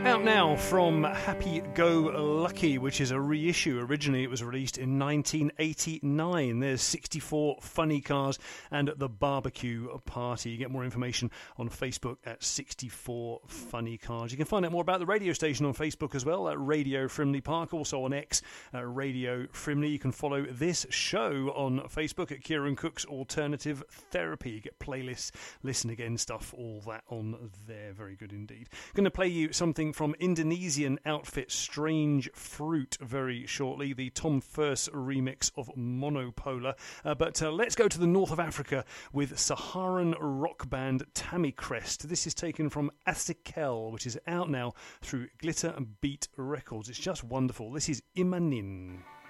Out now from Happy Go Lucky, which is a reissue. Originally, it was released in 1989. There's 64 Funny Cars and The Barbecue Party. You get more information on Facebook at 64 Funny Cars. You can find out more about the radio station on Facebook as well, at Radio Frimley Park, also on X, Radio Frimley. You can follow this show on Facebook at Kieran Cook's Alternative Therapy. You get playlists, listen again stuff, all that on there. Very good indeed. Going to play you something from Indonesian outfit Strange Fruit very shortly, the Tom First remix of Monopolar. But let's go to the north of Africa with Saharan rock band Tammy Crest. This is taken from Asikel, which is out now through Glitter and Beat Records. It's just wonderful. This is Imanin.